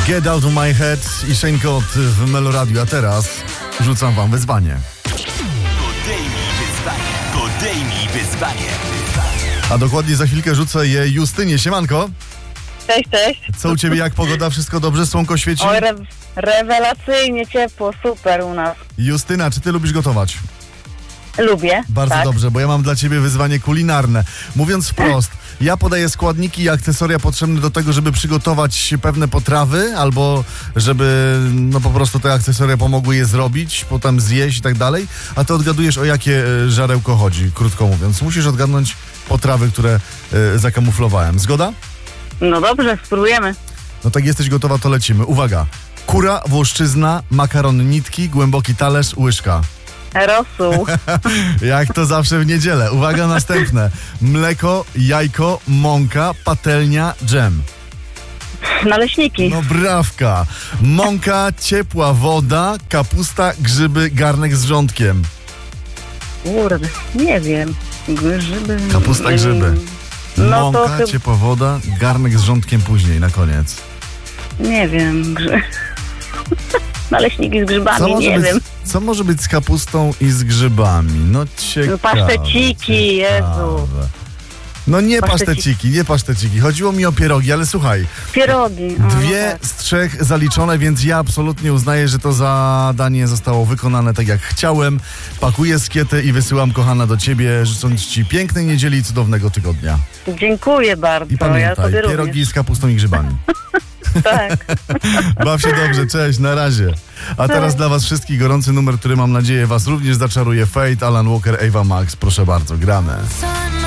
Get Out of My Head i Shane Cott w Meloradiu, a teraz rzucam wam wyzwanie. Podejmij wyzwanie. A dokładnie za chwilkę rzucę je Justynie. Siemanko. Cześć, cześć. Co u ciebie, jak pogoda? Wszystko dobrze? Słonko świeci? Oj, rewelacyjnie ciepło, super u nas. Justyna, czy ty lubisz gotować? Lubię. Bardzo tak. dobrze, bo ja mam dla ciebie wyzwanie kulinarne. Mówiąc wprost, ja podaję składniki i akcesoria potrzebne do tego, żeby przygotować pewne potrawy, albo żeby po prostu te akcesoria pomogły je zrobić, potem zjeść i tak dalej, a ty odgadujesz, o jakie żarełko chodzi, krótko mówiąc. Musisz odgadnąć potrawy, które zakamuflowałem. Zgoda? No dobrze, spróbujemy. No tak, jesteś gotowa, to lecimy. Uwaga. Kura, włoszczyzna, makaron nitki, głęboki talerz, łyżka. Rosół. Jak to zawsze w niedzielę. Uwaga, następne. Mleko, jajko, mąka, patelnia, dżem. Naleśniki. No brawka. Mąka, ciepła woda, kapusta, grzyby, garnek z wrzątkiem. Kurde, nie wiem. Grzyby. Kapusta, grzyby. No to Mąka, ciepła woda, garnek z wrzątkiem później, na koniec. Nie wiem. Naleśniki z grzybami, nie wiem. Co może być z kapustą i z grzybami? No ciekawe. No paszteciki, Jezu. No nie paszteciki. Chodziło mi o pierogi, ale słuchaj. Pierogi. Dwie z 3 zaliczone, więc ja absolutnie uznaję, że to zadanie zostało wykonane tak jak chciałem. Pakuję skietę i wysyłam, kochana, do ciebie, życząc ci pięknej niedzieli i cudownego tygodnia. Dziękuję bardzo. I pamiętaj, ja pierogi również. z kapustą i grzybami. Tak. Baw się dobrze, cześć, na razie. A teraz dla was wszystkich gorący numer, który mam nadzieję was również zaczaruje. Fate, Alan Walker, Ava Max, proszę bardzo, gramy.